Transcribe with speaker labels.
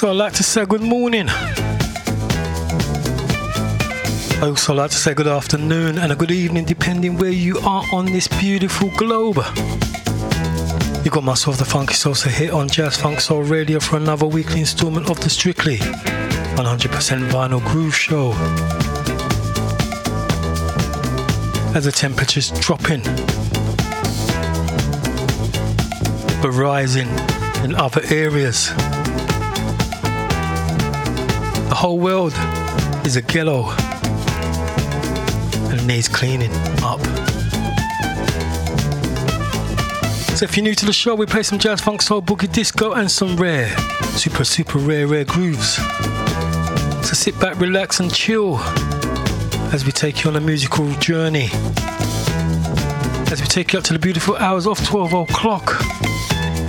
Speaker 1: So I'd like to say good morning. I also like to say good afternoon and a good evening depending where you are on this beautiful globe. You got myself, the Funky Salsa, hit on Jazz Funk Soul Radio for another weekly instalment of the Strictly 100% Vinyl Groove Show. As the temperature's dropping but rising in other areas, the whole world is a ghetto and needs cleaning up. So if you're new to the show, we play some jazz, funk, soul, boogie, disco and some rare, super rare grooves. So sit back, relax and chill as we take you on a musical journey, as we take you up to the beautiful hours of 12 o'clock.